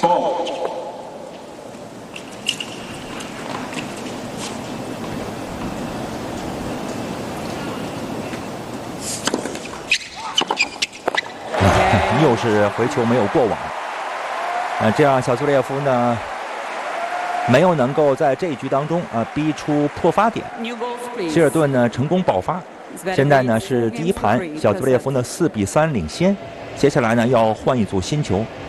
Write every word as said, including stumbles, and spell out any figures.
又是回球没有过网，呃，这样小苏列夫呢没有能够在这一局当中啊、呃、逼出破发点，希尔顿呢成功爆发，现在呢是第一盘小苏列夫呢四比三领先，接下来呢要换一组新球。